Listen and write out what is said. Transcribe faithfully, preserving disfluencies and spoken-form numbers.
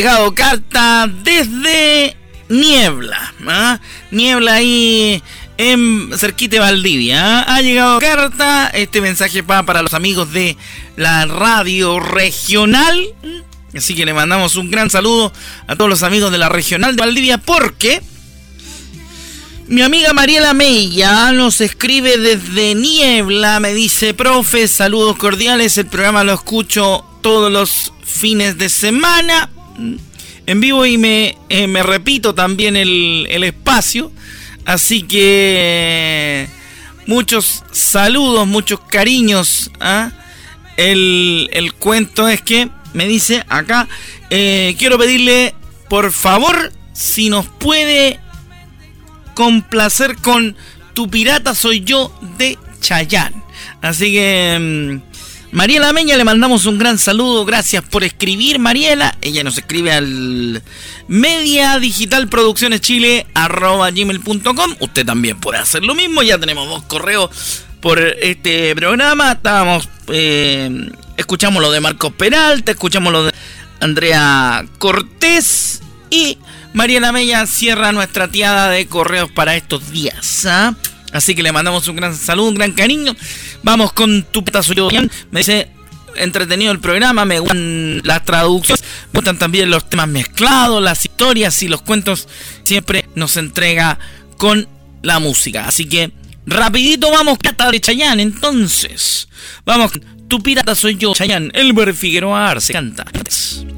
llegado carta desde Niebla, ¿ah? Niebla ahí en cerquita de Valdivia, ¿ah? Ha llegado carta, este mensaje va para los amigos de la radio regional, así que le mandamos un gran saludo a todos los amigos de la regional de Valdivia, porque mi amiga Mariela Mella nos escribe desde Niebla, me dice: profe, saludos cordiales, el programa lo escucho todos los fines de semana en vivo y me, eh, me repito también el, el espacio, así que muchos saludos, muchos cariños, ¿ah? el, el cuento es que me dice acá, eh, quiero pedirle por favor si nos puede complacer con Tu Pirata Soy Yo de Chayanne. Así que Mariela Meña, le mandamos un gran saludo. Gracias por escribir, Mariela. Ella nos escribe al media digital producciones chile arroba gmail punto com. Usted también puede hacer lo mismo. Ya tenemos dos correos por este programa. Estábamos eh, escuchamos lo de Marcos Peralta, escuchamos lo de Andrea Cortés y Mariela Mella cierra nuestra tiada de correos para estos días, ¿ah? Así que le mandamos un gran saludo, un gran cariño. Vamos con Tu Pirata Soy Yo. Me dice: entretenido el programa, me gustan las traducciones, me gustan también los temas mezclados, las historias y los cuentos. Siempre nos entrega con la música. Así que rapidito vamos, Pirata de Chayanne. Entonces, vamos, Tu Pirata Soy Yo, Chayanne, Elber Figueroa Arce canta.